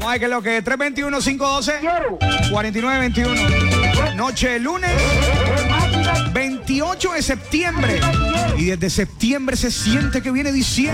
Ay, que lo que 321-512-4921. Noche de lunes 28 de septiembre. Y desde septiembre se siente que viene diciembre.